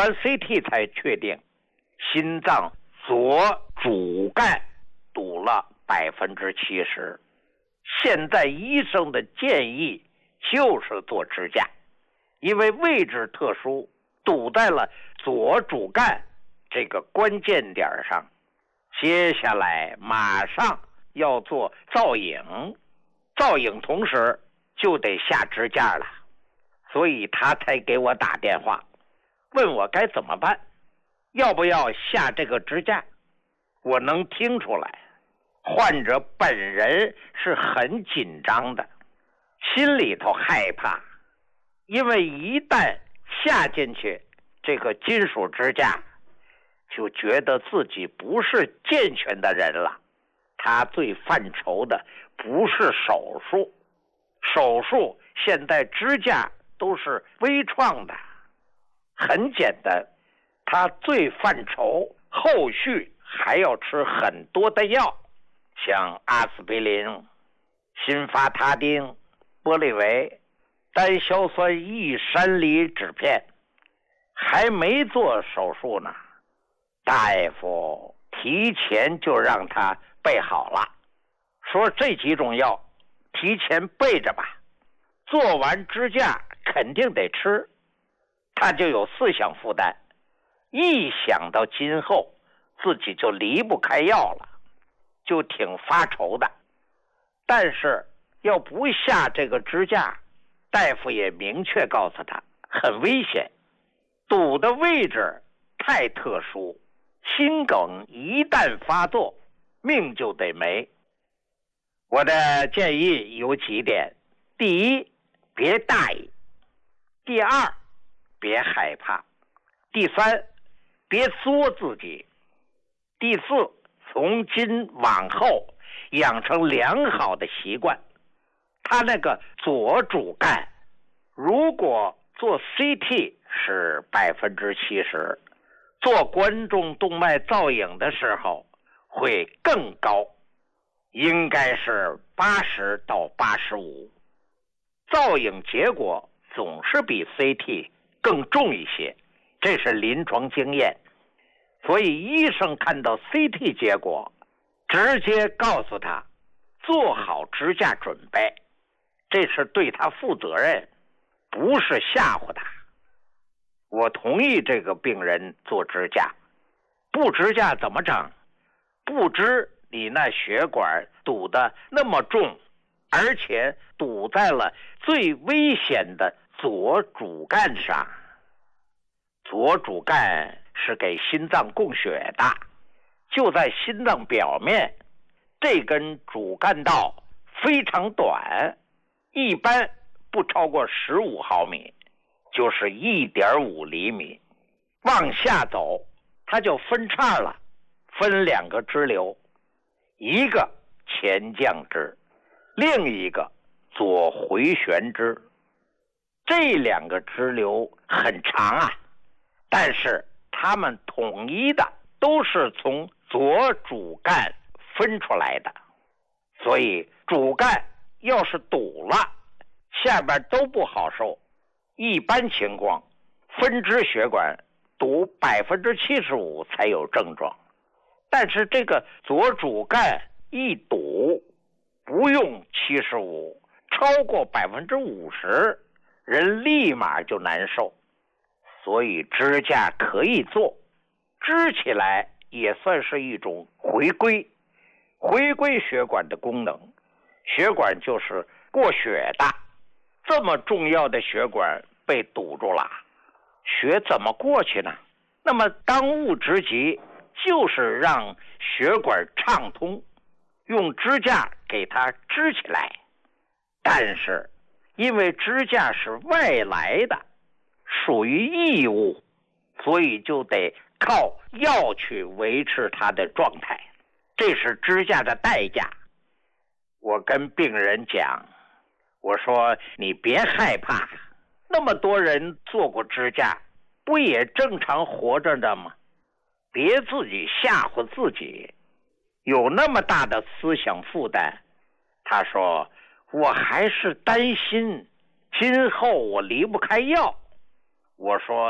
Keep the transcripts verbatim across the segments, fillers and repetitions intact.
完 C T 才确定心脏左主干堵了百分之七十。现在医生的建议就是做支架，因为位置特殊，堵在了左主干这个关键点上。接下来马上要做造影，造影同时就得下支架了，所以他才给我打电话，问我该怎么办，要不要下这个支架。我能听出来，患者本人是很紧张的，心里头害怕，因为一旦下进去这个金属支架，就觉得自己不是健全的人了。他最犯愁的不是手术，手术现在支架都是微创的，很简单。他最犯愁后续还要吃很多的药，像阿司匹林、辛伐他汀、玻利维、单硝酸异山梨酯片。还没做手术呢，大夫提前就让他备好了，说这几种药提前备着吧，做完支架肯定得吃。他就有思想负担，一想到今后自己就离不开药了，就挺发愁的。但是要不下这个支架，大夫也明确告诉他很危险，堵的位置太特殊，心梗一旦发作，命就得没。我的建议有几点：第一，别大意；第二，别害怕；第三，别作自己；第四，从今往后养成良好的习惯。他那个左主干，如果做 C T 是百分之七十，做冠状动脉造影的时候会更高，应该是八十到八十五。造影结果总是比 C T 更重一些，这是临床经验。所以医生看到 C T 结果，直接告诉他做好支架准备，这是对他负责任，不是吓唬他。我同意这个病人做支架，不支架怎么整？不知你那血管堵得那么重，而且堵在了最危险的左主干上。左主干是给心脏供血的，就在心脏表面，这根主干道非常短，一般不超过十五毫米，就是 一点五厘米。往下走它就分叉了，分两个支流，一个前降支，另一个左回旋支。这两个支流很长啊，但是它们统一的都是从左主干分出来的，所以主干要是堵了，下边都不好受。一般情况，分支血管堵百分之七十五才有症状，但是这个左主干一堵，不用七十五，超过百分之五十，人立马就难受。所以支架可以做，支起来也算是一种回归，回归血管的功能。血管就是过血的，这么重要的血管被堵住了，血怎么过去呢？那么当务之急就是让血管畅通，用支架给它支起来。但是因为支架是外来的，属于异物，所以就得靠药去维持它的状态，这是支架的代价。我跟病人讲，我说你别害怕，那么多人做过支架，不也正常活着的吗？别自己吓唬自己，有那么大的思想负担。他说我还是担心今后我离不开药。我说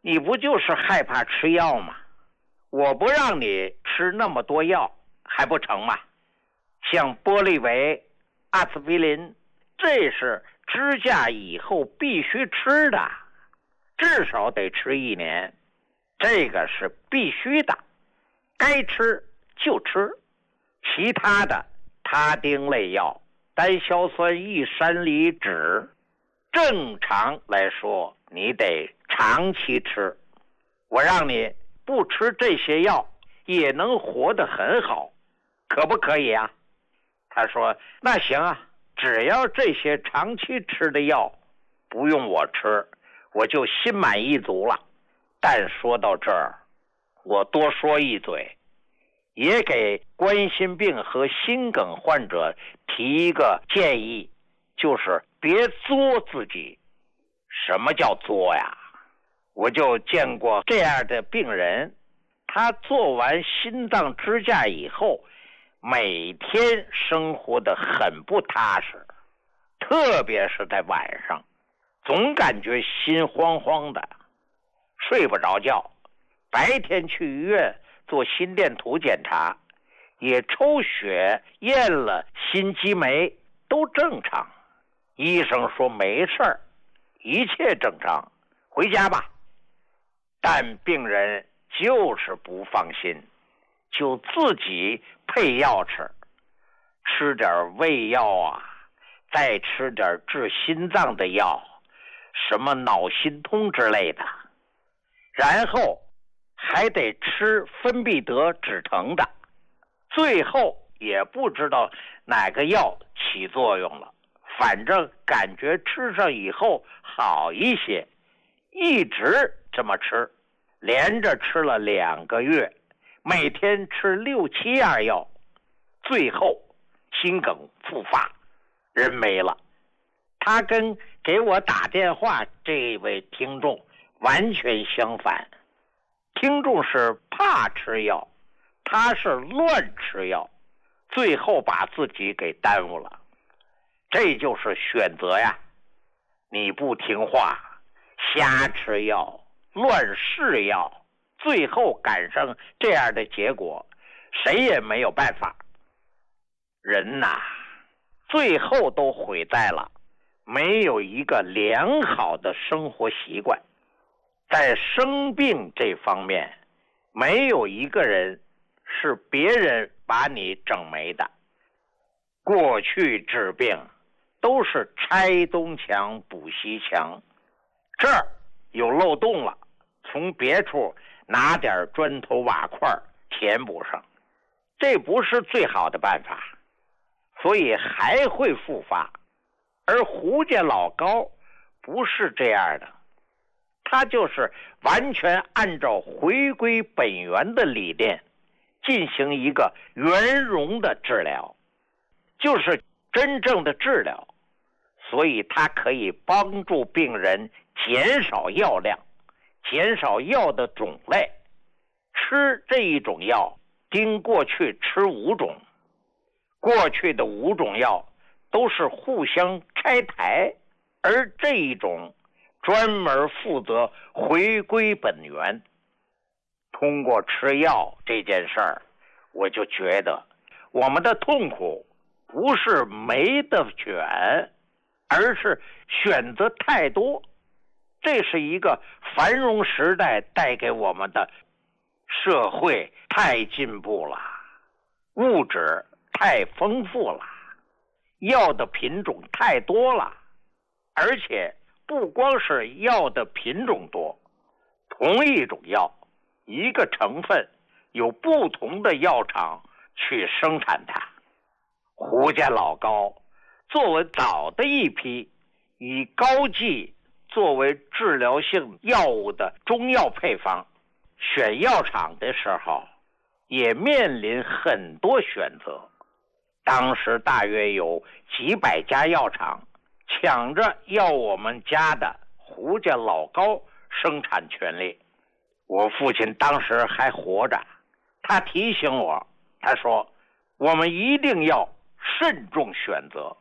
你不就是害怕吃药吗？我不让你吃那么多药还不成吗？像玻利维、阿司匹林，这是支架以后必须吃的，至少得吃一年，这个是必须的，该吃就吃。其他的他汀类药、单硝酸异山梨酯，正常来说你得长期吃。我让你不吃这些药也能活得很好，可不可以啊？他说那行啊，只要这些长期吃的药不用我吃，我就心满意足了。但说到这儿，我多说一嘴，也给冠心病和心梗患者提一个建议，就是别作自己。什么叫作呀？我就见过这样的病人，他做完心脏支架以后，每天生活得很不踏实，特别是在晚上，总感觉心慌慌的，睡不着觉。白天去医院做心电图检查，也抽血验了心肌酶，都正常。医生说没事儿，一切正常，回家吧。但病人就是不放心，就自己配药吃，吃点胃药啊，再吃点治心脏的药，什么脑心通之类的，然后还得吃芬必得止疼的，最后也不知道哪个药起作用了，反正感觉吃上以后好一些，一直这么吃，连着吃了两个月，每天吃六七样药，最后心梗复发，人没了。他跟给我打电话这位听众完全相反，听众是怕吃药，他是乱吃药，最后把自己给耽误了。这就是选择呀，你不听话，瞎吃药，乱试药，最后赶上这样的结果，谁也没有办法。人呐，最后都毁在了没有一个良好的生活习惯。在生病这方面，没有一个人是别人把你整没的。过去治病都是拆东墙补西墙，这儿有漏洞了，从别处拿点砖头瓦块填补上，这不是最好的办法，所以还会复发。而胡家老高不是这样的，他就是完全按照回归本源的理念进行一个圆融的治疗，就是真正的治疗，所以他可以帮助病人减少药量，减少药的种类。吃这一种药经过去吃五种，过去的五种药都是互相拆台，而这一种专门负责回归本源。通过吃药这件事儿，我就觉得我们的痛苦不是没得选，而是选择太多。这是一个繁荣时代带给我们的，社会太进步了，物质太丰富了，药的品种太多了，而且不光是药的品种多，同一种药，一个成分有不同的药厂去生产它。胡家老高作为早的一批以高剂作为治疗性药物的中药配方，选药厂的时候也面临很多选择。当时大约有几百家药厂抢着要我们家的胡家老高生产权利。我父亲当时还活着，他提醒我，他说我们一定要慎重选择，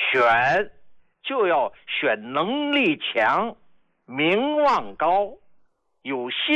选就要选能力强、名望高、 有信